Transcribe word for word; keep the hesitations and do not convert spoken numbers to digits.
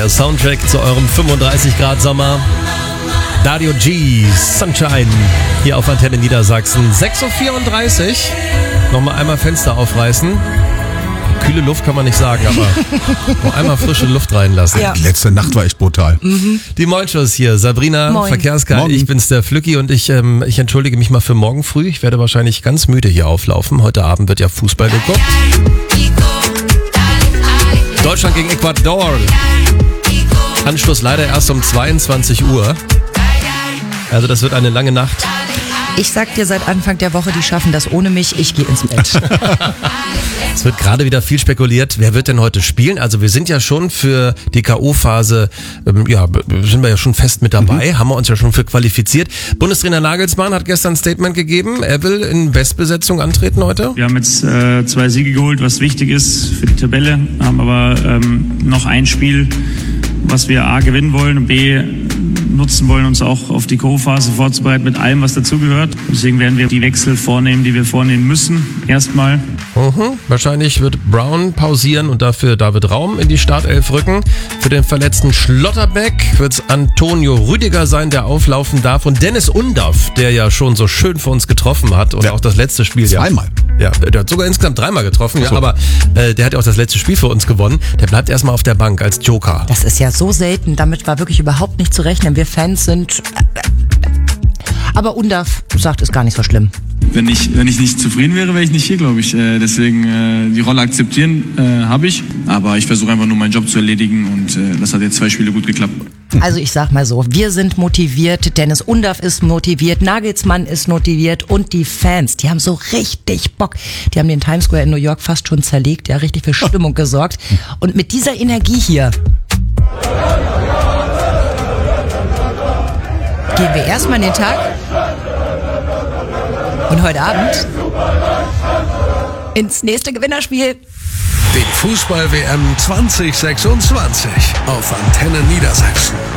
der Soundtrack zu eurem fünfunddreißig Grad Sommer. Dario G, Sunshine, hier auf Antenne Niedersachsen. sechs Uhr vierunddreißig. Nochmal einmal Fenster aufreißen. Kühle Luft kann man nicht sagen, aber noch einmal frische Luft reinlassen. Ja. Die letzte Nacht war echt brutal. Mhm. Die Moin-Shows hier. Sabrina, Moin. Verkehrsguide, ich bin's, der Flücki, und ich, ähm, ich entschuldige mich mal für morgen früh. Ich werde wahrscheinlich ganz müde hier auflaufen. Heute Abend wird ja Fußball geguckt. Deutschland gegen Ecuador. Anschluss leider erst um zweiundzwanzig Uhr. Also das wird eine lange Nacht. Ich sag dir seit Anfang der Woche, die schaffen das ohne mich, ich gehe ins Bett. Es wird gerade wieder viel spekuliert, wer wird denn heute spielen? Also wir sind ja schon für die K O-Phase, ähm, ja, sind wir ja schon fest mit dabei, mhm. haben wir uns ja schon für qualifiziert. Bundestrainer Nagelsmann hat gestern ein Statement gegeben, er will in Bestbesetzung antreten heute. Wir haben jetzt äh, zwei Siege geholt, was wichtig ist für die Tabelle, haben aber ähm, noch ein Spiel, was wir A gewinnen wollen und B nutzen wollen, uns auch auf die K O-Phase vorzubereiten mit allem, was dazugehört. Deswegen werden wir die Wechsel vornehmen, die wir vornehmen müssen. Erstmal. Mhm. Wahrscheinlich wird Brown pausieren und dafür David Raum in die Startelf rücken. Für den verletzten Schlotterbeck wird es Antonio Rüdiger sein, der auflaufen darf. Und Dennis Undaff, der ja schon so schön für uns getroffen hat und ja. auch das letzte Spiel. Zweimal. Ja, der hat sogar insgesamt dreimal getroffen, ja, so. aber äh, der hat ja auch das letzte Spiel für uns gewonnen. Der bleibt erstmal auf der Bank als Joker. Das ist ja so selten, damit war wirklich überhaupt nicht zu rechnen. Wir Fans sind... Aber Undaff sagt, ist gar nicht so schlimm. Wenn ich, wenn ich nicht zufrieden wäre, wäre ich nicht hier, glaube ich. Äh, deswegen äh, die Rolle akzeptieren äh, habe ich. Aber ich versuche einfach nur meinen Job zu erledigen und äh, das hat jetzt zwei Spiele gut geklappt. Also ich sag mal so, wir sind motiviert, Dennis Undaff ist motiviert, Nagelsmann ist motiviert und die Fans, die haben so richtig Bock. Die haben den Times Square in New York fast schon zerlegt, ja, richtig für Stimmung gesorgt. Und mit dieser Energie hier gehen wir erstmal in den Tag und heute Abend ins nächste Gewinnerspiel. Den Fußball-W M zwanzig sechsundzwanzig auf Antenne Niedersachsen.